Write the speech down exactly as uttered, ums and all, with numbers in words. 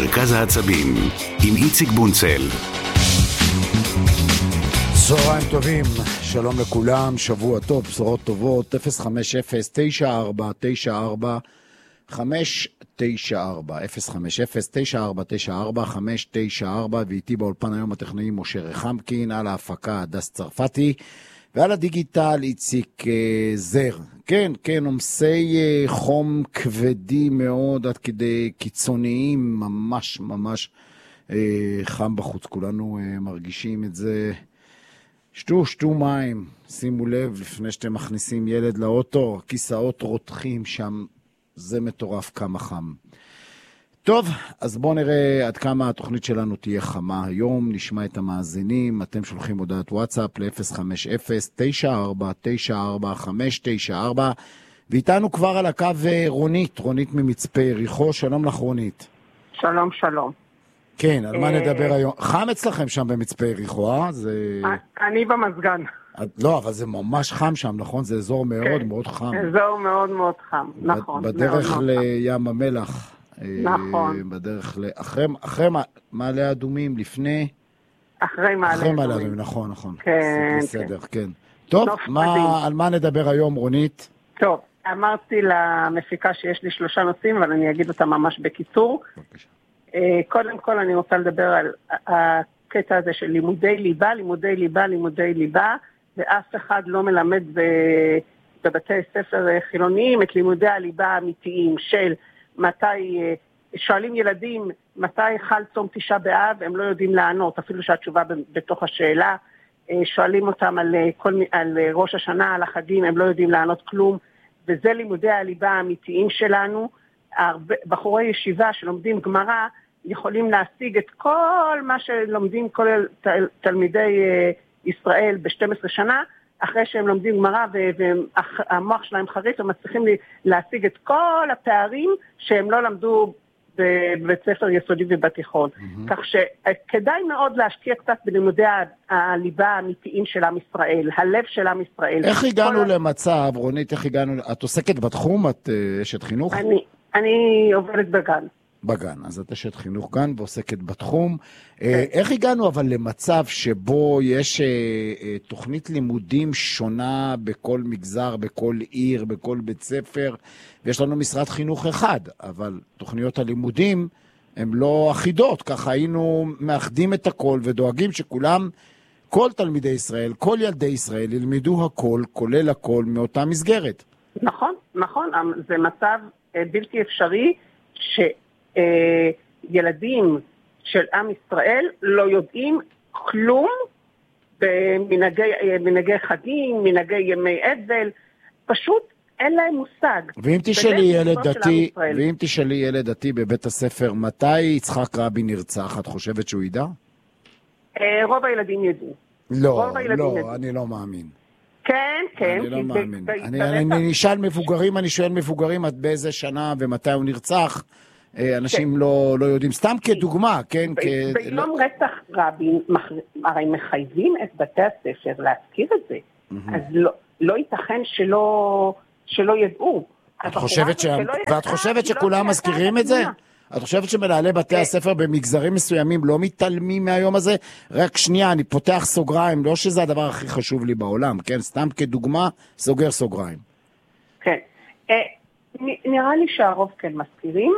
מרכז העצבים עם איציק בונצל. צהריים טובים, שלום לכולם, שבוע טוב, בשורות טובות. אפס חמש אפס תשע ארבע תשע ארבע חמש תשע ארבע אפס חמש אפס תשע ארבע תשע ארבע חמש תשע ארבע. ואיתי באולפן היום הטכנאי משה רחמקין, על ההפקה הדס צרפתי, ועל הדיגיטל איציק זר. כן, כן, עומסי חום כבדי מאוד, עד כדי קיצוניים, ממש ממש אה, חם בחוץ, כולנו אה, מרגישים את זה. שתו, שתו מים, שימו לב לפני שאתם מכניסים ילד לאוטו, כיסאות רותחים שם, זה מטורף כמה חם. טוב, אז בואו נראה עד כמה התוכנית שלנו תהיה חמה היום, נשמע את המאזינים, אתם שולחים הודעת וואטסאפ ל-אפס חמש אפס תשע ארבע תשע ארבע חמש תשע ארבע, ואיתנו כבר על הקו רונית, רונית ממצפה יריחו, שלום לך רונית. שלום, שלום. כן, על מה נדבר היום? חם אצלכם שם במצפה יריחו, אה? זה... אני במזגן. לא, אבל זה ממש חם שם, נכון? זה אזור מאוד מאוד חם. אזור מאוד מאוד חם, נכון. בדרך לים המלח. נכון. בדרך ל... אחרי מעלה אדומים, לפני... אחרי מעלה אדומים. אחרי מעלה אדומים, נכון, נכון. כן. בסדר, כן. טוב, על מה נדבר היום, רונית? טוב, אמרתי למפיקה שיש לי שלושה נושאים, אבל אני אגיד אותם ממש בקיצור. בבקשה. קודם כל אני רוצה לדבר על הקטע הזה של לימודי ליבה, לימודי ליבה, לימודי ליבה, ואף אחד לא מלמד בבתי ספר חילוניים את לימודי הליבה האמיתיים של מתי, שואלים ילדים מתי חל צום תשעה באב, הם לא יודעים לענות, אפילו שהתשובה בתוך השאלה, שואלים אותם על, כל, על ראש השנה, על החגים, הם לא יודעים לענות כלום, וזה לימודי הליבה האמיתיים שלנו. בחורי ישיבה שלומדים גמרא, יכולים להשיג את כל מה שלומדים כל תל, תלמידי ישראל ב-שתים עשרה שנה, אחרי שהם לומדים גמרא והמוח שלהם חריף, הם מצליחים להשיג את כל הפערים שהם לא למדו בבית ספר יסודי ובתיכון. Mm-hmm. כך שכדאי מאוד להשקיע קצת בלימודי הליבה האמיתיים של עם ישראל, הלב של עם ישראל. איך הגענו כל... למצב, רונית, איך הגענו, את עוסקת בתחום, את אשת חינוך? אני, אני עובדת בגן. בגן, אז את אשת חינוך גן ועוסקת בתחום. איך הגענו אבל למצב שבו יש תוכנית לימודים שונה בכל מגזר, בכל עיר, בכל בית ספר, ויש לנו משרד חינוך אחד, אבל תוכניות הלימודים הן לא אחידות, ככה היינו מאחדים את הכל ודואגים שכולם, כל תלמידי ישראל, כל ילדי ישראל ילמדו הכל, כולל הכל מאותה מסגרת. נכון, נכון, זה מצב בלתי אפשרי ש... ילדים של עם ישראל לא יודעים כלום במנהגי חגים, מנהגי ימי אבל, פשוט אין להם מושג. ואם תשאלי ילד דתי, ואם תשאלי ילד דתי בבית הספר, מתי יצחק רבין נרצח? את חושבת שהוא ידע? רוב הילדים ידעו. לא, לא, אני לא מאמין. כן, כן. אני לא מאמין. אני נשאל מבוגרים, אני שואל מבוגרים עד באיזה שנה ומתי הוא נרצח. אנשים לא, לא יודעים, סתם כדוגמה, כן? ביום רצח רבין, הרי מחייבים את בתי הספר להזכיר את זה, אז לא ייתכן שלא ידעו. את חושבת ואת חושבת שכולם מזכירים את זה? את חושבת שמנהלי בתי הספר במגזרים מסוימים לא מתעלמים מהיום הזה? רק שנייה, אני פותח סוגריים, לא שזה הדבר הכי חשוב לי בעולם, כן? סתם כדוגמה, סוגר סוגריים. כן. נראה לי שהרוב כן מזכירים,